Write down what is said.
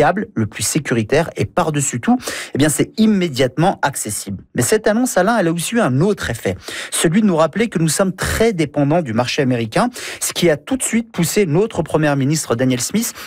fiable, le plus sécuritaire et par-dessus tout, eh bien, c'est immédiatement accessible. Mais cette annonce, Alain, elle a aussi eu un autre effet, celui de nous rappeler que nous sommes très dépendants du marché américain, ce qui a tout de suite poussé notre première ministre Danielle Smith